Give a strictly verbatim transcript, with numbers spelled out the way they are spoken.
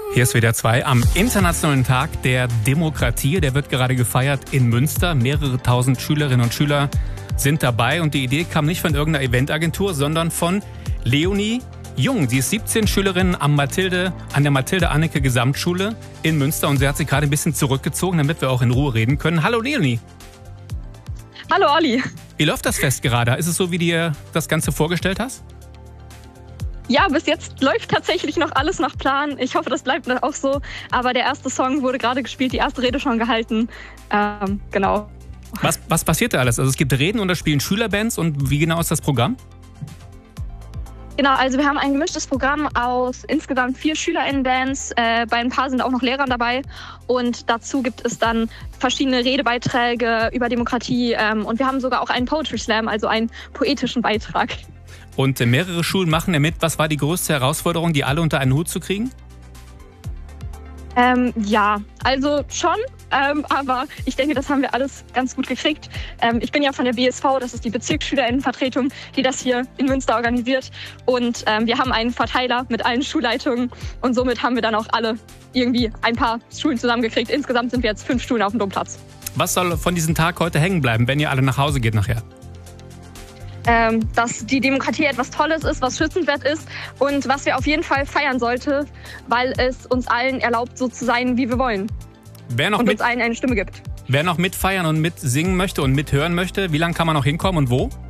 Hier ist W D R zwei am Internationalen Tag der Demokratie. Der wird gerade gefeiert in Münster. Mehrere tausend Schülerinnen und Schüler sind dabei. Und die Idee kam nicht von irgendeiner Eventagentur, sondern von Leonie Jung. Sie ist siebzehn Schülerin am Mathilde, an der Mathilde-Anneke Gesamtschule in Münster. Und sie hat sich gerade ein bisschen zurückgezogen, damit wir auch in Ruhe reden können. Hallo Leonie. Hallo Olli. Wie läuft das Fest gerade? Ist es so, wie du dir das Ganze vorgestellt hast? Ja, bis jetzt läuft tatsächlich noch alles nach Plan. Ich hoffe, das bleibt auch so. Aber der erste Song wurde gerade gespielt, die erste Rede schon gehalten. Ähm, genau. Was, was passiert da alles? Also es gibt Reden und da spielen Schülerbands. Und wie genau ist das Programm? Genau, also wir haben ein gemischtes Programm aus insgesamt vier SchülerInnen-Bands. Äh, bei ein paar sind auch noch Lehrer dabei. Und dazu gibt es dann verschiedene Redebeiträge über Demokratie. Ähm, und wir haben sogar auch einen Poetry Slam, also einen poetischen Beitrag. Und mehrere Schulen machen ja mit. Was war die größte Herausforderung, die alle unter einen Hut zu kriegen? Ähm, ja, also schon, ähm, aber ich denke, das haben wir alles ganz gut gekriegt. Ähm, ich bin ja von der B S V, das ist die Bezirksschülerinnenvertretung, die das hier in Münster organisiert. Und ähm, wir haben einen Verteiler mit allen Schulleitungen und somit haben wir dann auch alle irgendwie ein paar Schulen zusammengekriegt. Insgesamt sind wir jetzt fünf Schulen auf dem Domplatz. Was soll von diesem Tag heute hängen bleiben, wenn ihr alle nach Hause geht nachher? Ähm, dass die Demokratie etwas Tolles ist, was schützenswert ist und was wir auf jeden Fall feiern sollten, weil es uns allen erlaubt, so zu sein, wie wir wollen. Wer noch und mit, uns allen eine Stimme gibt. Wer noch mitfeiern und mitsingen möchte und mithören möchte, wie lange kann man noch hinkommen und wo?